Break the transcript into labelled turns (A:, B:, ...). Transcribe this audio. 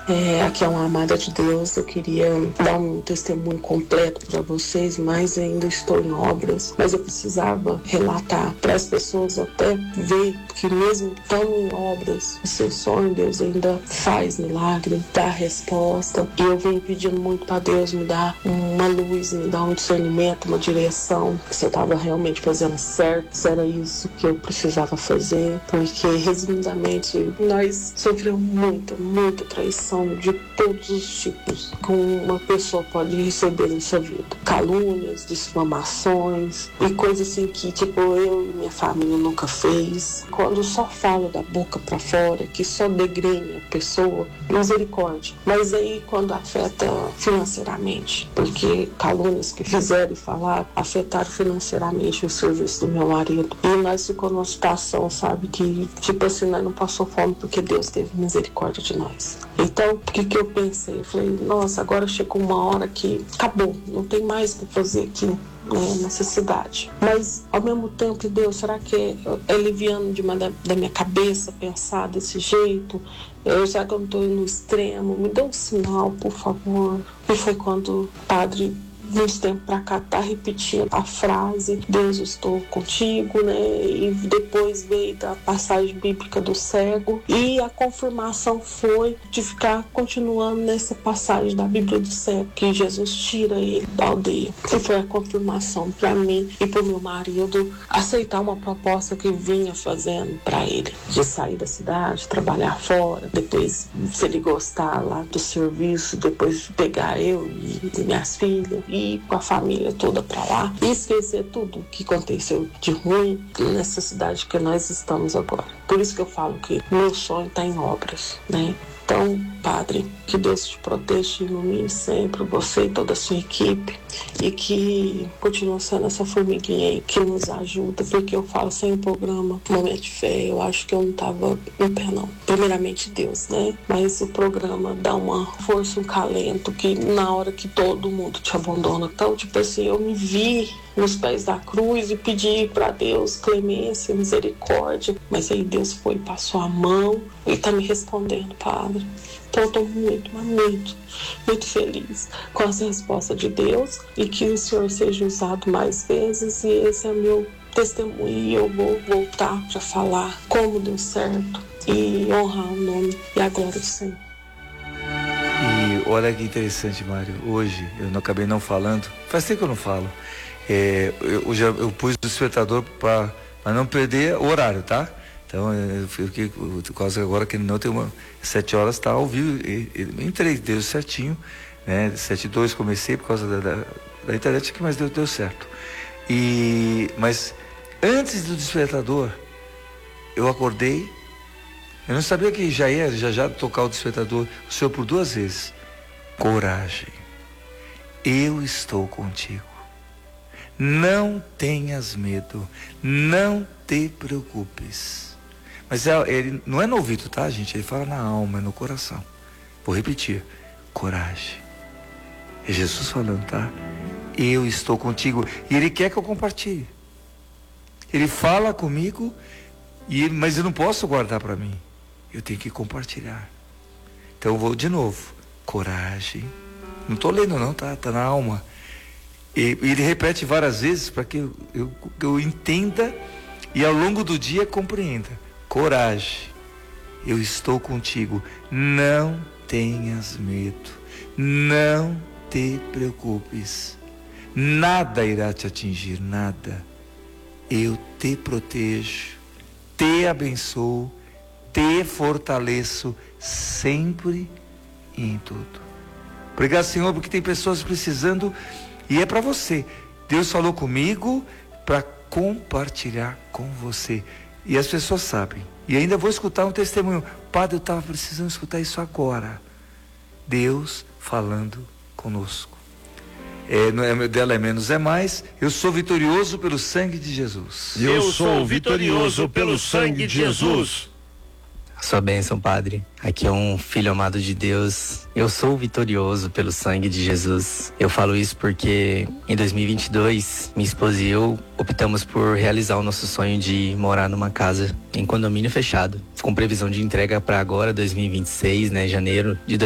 A: Aqui é uma amada de Deus. Eu queria dar um testemunho completo para vocês, mas ainda estou em obras. Mas eu precisava relatar para as pessoas até ver que mesmo estando em obras, o seu sonho, Deus ainda faz milagre, dá resposta. E eu venho pedindo muito para Deus me dar uma luz, me dar um discernimento, uma direção, se eu estava realmente fazendo certo, se era isso que eu precisava fazer, porque resumidamente nós sofremos muita traição de todos os tipos que uma pessoa pode receber em sua vida. Calúnias, difamações e coisas assim que tipo eu e minha família nunca fez. Quando só fala da boca para fora, que só degrenha a pessoa, misericórdia. Mas aí quando afeta financeiramente, porque calúnias que fizeram e falaram afetaram financeiramente o serviço do meu marido. E nós ficamos numa situação, sabe, que tipo assim, nós não passou fome porque Deus teve misericórdia de nós. Então, o que eu pensei? Eu falei, nossa, agora chegou uma hora que acabou, não tem mais o que fazer aqui nessa cidade. Mas, ao mesmo tempo, Deus, será que é aliviando da minha cabeça pensar desse jeito? Já que eu não estou no extremo, me dê um sinal, por favor. E foi quando o padre, de uns tempos pra cá, tá repetindo a frase Deus, eu estou contigo, né? E depois veio da passagem bíblica do cego, e a confirmação foi de ficar continuando nessa passagem da Bíblia do cego, que Jesus tira ele da aldeia. E foi a confirmação para mim e pro meu marido aceitar uma proposta que vinha fazendo para ele, de sair da cidade, trabalhar fora, depois, se ele gostar lá do serviço, depois pegar eu e minhas filhas ir com a família toda para lá e esquecer tudo que aconteceu de ruim nessa cidade que nós estamos agora. Por isso que eu falo que meu sonho está em obras, né? Então, Padre, que Deus te proteja e ilumine sempre, você e toda a sua equipe, e que continue sendo essa formiguinha aí que nos ajuda, porque eu falo sem o programa Momento de Fé, eu acho que eu não estava no pé, não. Primeiramente Deus, né? Mas o programa dá uma força, um calento, que na hora que todo mundo te abandona. Então, tipo assim, eu me vi nos pés da cruz e pedi para Deus clemência, misericórdia, mas aí Deus foi e passou a mão e está me respondendo, Padre. Então eu estou muito feliz com essa resposta de Deus e que o Senhor seja usado mais vezes, e esse é meu testemunho, e eu vou voltar para falar como deu certo e honrar o nome e a glória do Senhor.
B: E olha que interessante, Mário, hoje eu não acabei não falando, faz tempo que eu não falo. Eu pus o despertador para não perder o horário, tá? Então eu fiquei quase agora que não tem 7 horas, tá ao vivo. Entrei, deu certinho, né? 7:02 comecei por causa da internet aqui, mas deu certo. Mas antes do despertador, eu acordei. Eu não sabia que já tocar o despertador. O Senhor por 2 vezes. Coragem. Eu estou contigo. Não tenhas medo, não te preocupes. Mas ele não é no ouvido, tá, gente? Ele fala na alma, no coração. Vou repetir, coragem. É Jesus falando, tá? Eu estou contigo. E Ele quer que eu compartilhe. Ele fala comigo, mas eu não posso guardar para mim. Eu tenho que compartilhar. Então eu vou de novo, coragem. Não estou lendo não, tá na alma. E ele repete várias vezes para que eu entenda e ao longo do dia compreenda. Coragem, eu estou contigo, não tenhas medo, não te preocupes, nada irá te atingir, nada. Eu te protejo, te abençoo, te fortaleço sempre e em tudo. Obrigado, Senhor, porque tem pessoas precisando. E é para você. Deus falou comigo para compartilhar com você. E as pessoas sabem. E ainda vou escutar um testemunho. Padre, eu estava precisando escutar isso agora. Deus falando conosco. Não é dela é menos, é mais. Eu sou vitorioso pelo sangue de Jesus.
C: Eu sou vitorioso pelo sangue de Jesus.
D: Sua bênção, Padre. Aqui é um filho amado de Deus. Eu sou vitorioso pelo sangue de Jesus. Eu falo isso porque em 2022, minha esposa e eu optamos por realizar o nosso sonho de morar numa casa em condomínio fechado, com previsão de entrega para agora, 2026, né, janeiro de